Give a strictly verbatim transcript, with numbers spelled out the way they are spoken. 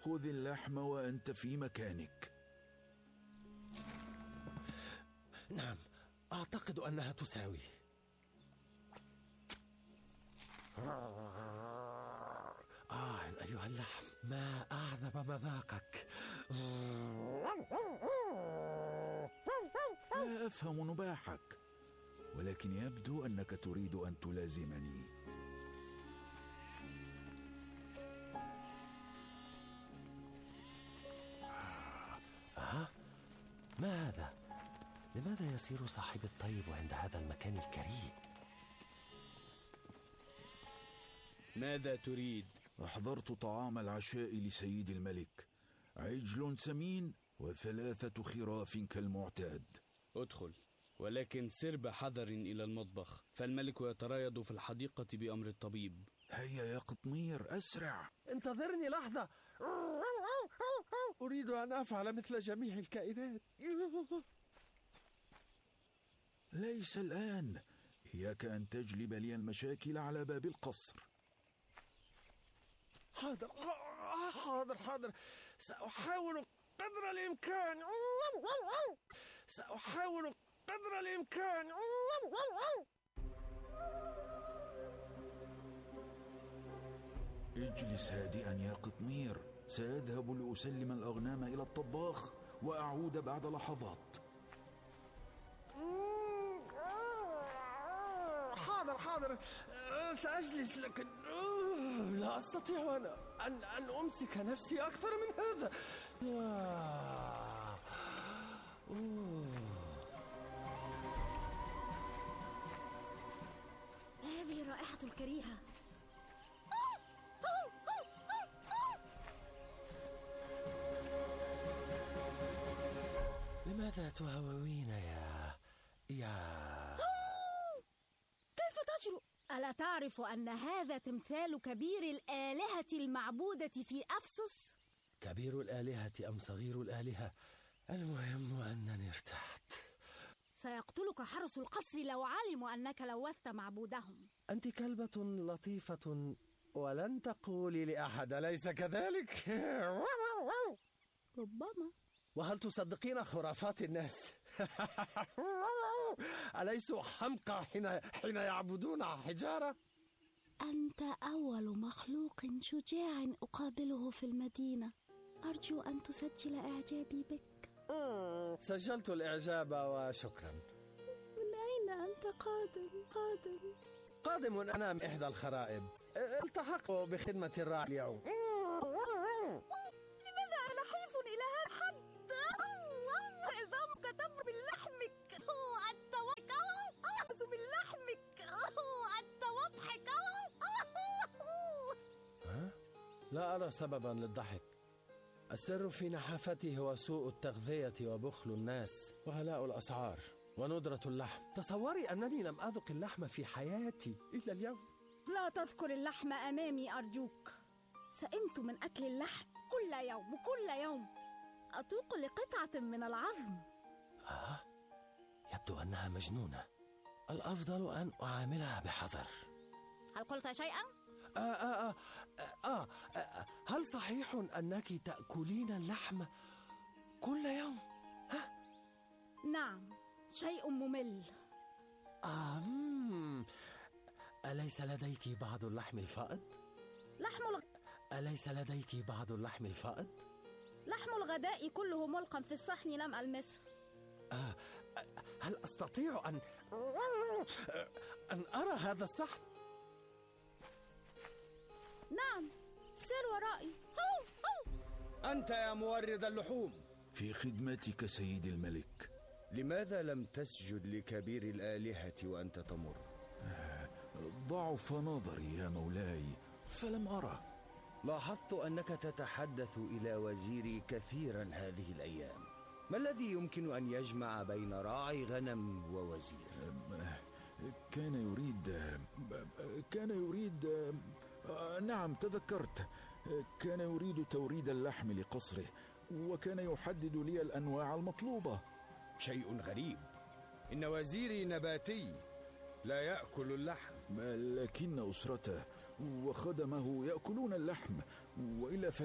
خذ اللحم وأنت في مكانك. نعم، أعتقد أنها تساوي. آه أيها اللحم، ما أعذب مذاقك. لا أفهم نباحك، ولكن يبدو أنك تريد أن تلازمني. آه ما هذا؟ لماذا يصير صاحب الطيب عند هذا المكان الكريم؟ ماذا تريد؟ أحضرت طعام العشاء لسيد الملك، عجل سمين وثلاثة خراف كالمعتاد. ادخل، ولكن سر بحذر إلى المطبخ، فالملك يترايض في الحديقة بأمر الطبيب. هيا يا قطمير، أسرع. انتظرني لحظة، أريد أن أفعل مثل جميع الكائنات. ليس الآن، إياك أن تجلب لي المشاكل على باب القصر. حاضر حاضر حاضر، سأحاول قدر الإمكان، سأحاول قدر الإمكان. اجلس هادئا يا قطمير، سأذهب لأسلم الأغنام إلى الطباخ وأعود بعد لحظات. حاضر حاضر، سأجلس، لكن لا أستطيع أن, أن, أن أمسك نفسي أكثر من هذا. هذه الرائحة الكريهة. لماذا تهوين يا يا كيف تجرؤ؟ ألا تعرف أن هذا تمثال كبير الآلهة المعبودة في أفسس؟ كبير الآلهة أم صغير الآلهة؟ المهم أنني ارتحت. سيقتلك حرس القصر لو علموا أنك لوثت معبودهم. أنت كلبة لطيفة ولن تقولي لأحد، أليس كذلك؟ ربما. وهل تصدقين خرافات الناس؟ أليسوا حمقى حين حين يعبدون حجارة؟ أنت أول مخلوق شجاع أقابله في المدينة، أرجو أن تسجل إعجابي بك. سجلت الإعجاب وشكرا. من أين أنت قادم؟ قادم قادم أنا من إحدى الخرائب، التحقت بخدمة الراعي اليوم. لماذا أنا حيف إلى هذا الحد؟ عظامك تمر من لحمك، أنت أعوذ من لحمك، أنت وضحك. ها؟ لا أرى سببا للضحك. السر في نحافتي هو سوء التغذية وبخل الناس وغلاء الأسعار وندرة اللحم. تصوري أنني لم أذق اللحم في حياتي إلا اليوم. لا تذكر اللحم أمامي أرجوك. سئمت من أكل اللحم كل يوم كل يوم، أتوق لقطعة من العظم. آه يبدو أنها مجنونة، الأفضل أن أعاملها بحذر. هل قلت شيئا؟ آه آه آه آه آه هل صحيح أنك تأكلين اللحم كل يوم؟ ها؟ نعم، شيء ممل. آه أليس لديك بعض اللحم الفائض؟ لحم الغ... أليس لديك بعض اللحم الفائض؟ لحم الغداء كله ملقا في الصحن، لم ألمسه. آه هل أستطيع أن أن أرى هذا الصحن؟ نعم، سر ورائي. هو هو. أنت يا مورد اللحوم. في خدمتك سيد الملك. لماذا لم تسجد لكبير الآلهة وأنت تمر؟ آه ضعف نظري يا مولاي فلم أرى. لاحظت أنك تتحدث إلى وزيري كثيرا هذه الأيام. ما الذي يمكن أن يجمع بين راعي غنم ووزير؟ كان يريد كان يريد نعم تذكرت، كان يريد توريد اللحم لقصره، وكان يحدد لي الأنواع المطلوبة. شيء غريب، إن وزيري نباتي لا يأكل اللحم. لكن أسرته وخدمه يأكلون اللحم، وإلا فلا